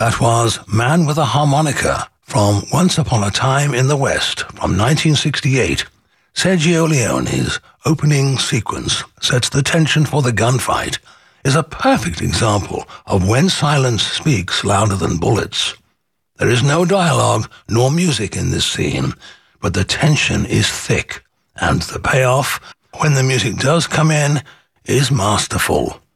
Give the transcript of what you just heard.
That was Man with a Harmonica from Once Upon a Time in the West from 1968. Sergio Leone's opening sequence sets the tension for the gunfight, is a perfect example of when silence speaks louder than bullets. There is no dialogue nor music in this scene, but the tension is thick, and the payoff, when the music does come in, is masterful.